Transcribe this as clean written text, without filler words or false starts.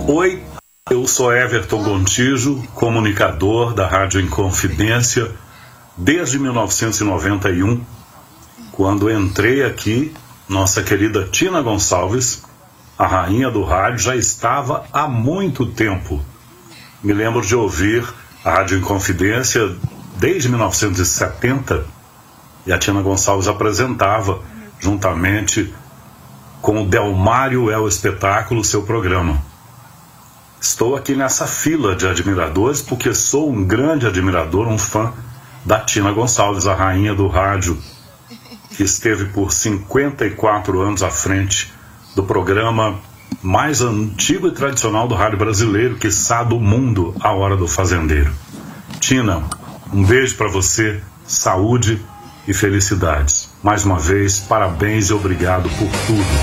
Oi, eu sou Everton Gontijo, comunicador da Rádio Inconfidência desde 1991, quando entrei aqui. Nossa querida Tina Gonçalves, a rainha do rádio, já estava há muito tempo. Me lembro de ouvir a Rádio Inconfidência desde 1970 e a Tina Gonçalves apresentava, juntamente com o Delmário É o Espetáculo, seu programa. Estou aqui nessa fila de admiradores porque sou um grande admirador, um fã da Tina Gonçalves, a rainha do rádio, que esteve por 54 anos à frente do programa mais antigo e tradicional do rádio brasileiro, quiçá do mundo, A Hora do Fazendeiro. Tina, um beijo para você, saúde e felicidades. Mais uma vez, parabéns e obrigado por tudo.